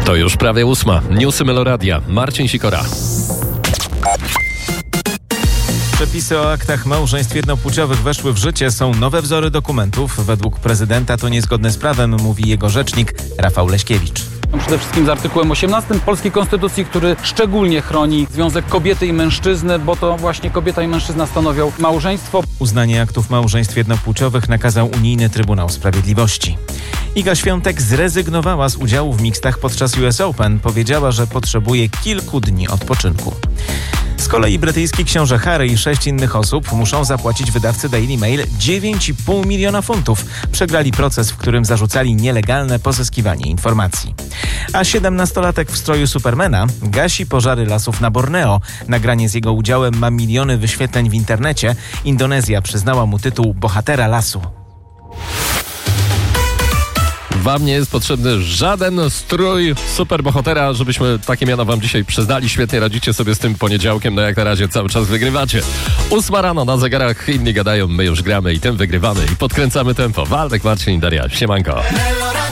To już prawie 8. Newsy Meloradia. Marcin Sikora. Przepisy o aktach małżeństw jednopłciowych weszły w życie. Są nowe wzory dokumentów. Według prezydenta to niezgodne z prawem, mówi jego rzecznik Rafał Leśkiewicz. Przede wszystkim z artykułem 18 Polskiej Konstytucji, który szczególnie chroni związek kobiety i mężczyzny, bo to właśnie kobieta i mężczyzna stanowią małżeństwo. Uznanie aktów małżeństw jednopłciowych nakazał Unijny Trybunał Sprawiedliwości. Iga Świątek zrezygnowała z udziału w mixtach podczas US Open. Powiedziała, że potrzebuje kilku dni odpoczynku. Z kolei brytyjski książę Harry i 6 innych osób muszą zapłacić wydawcy Daily Mail 9,5 miliona funtów. Przegrali proces, w którym zarzucali nielegalne pozyskiwanie informacji. A 17-latek w stroju Supermana gasi pożary lasów na Borneo. Nagranie z jego udziałem ma miliony wyświetleń w internecie. Indonezja przyznała mu tytuł bohatera lasu. Wam nie jest potrzebny żaden strój superbohatera, żebyśmy takie miano wam dzisiaj przyznali. Świetnie radzicie sobie z tym poniedziałkiem, no jak na razie cały czas wygrywacie. 8 rano na zegarach, inni gadają, my już gramy i tym wygrywamy i podkręcamy tempo. Waldek, Marcin i Daria, siemanko.